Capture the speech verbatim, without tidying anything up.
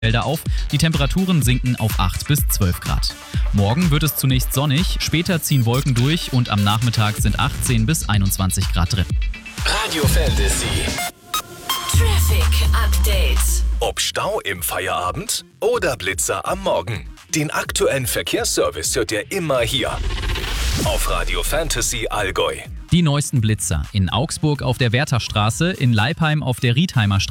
Felder auf. Die Temperaturen sinken auf acht bis zwölf Grad. Morgen wird es zunächst sonnig, später ziehen Wolken durch und am Nachmittag sind achtzehn bis einundzwanzig Grad drin. Radio Fantasy. Traffic Update. Ob Stau im Feierabend oder Blitzer am Morgen. Den aktuellen Verkehrsservice hört ihr immer hier. Auf Radio Fantasy Allgäu. Die neuesten Blitzer in Augsburg auf der Wertherstraße, in Leipheim auf der Rietheimer Straße.